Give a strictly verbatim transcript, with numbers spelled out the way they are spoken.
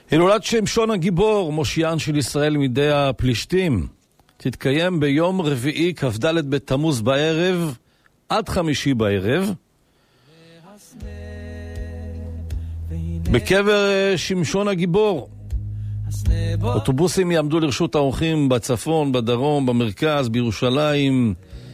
הילולת שמשון הגיבור, מושיען של ישראל מידי הפלישתים, תתקיים ביום רביעי כ"ד בתמוז בערב עד חמישי בערב בקבר שמשון הגיבור. אוטובוסים יעמדו לרשות האורחים בצפון, בדרום, במרכז, בירושלים,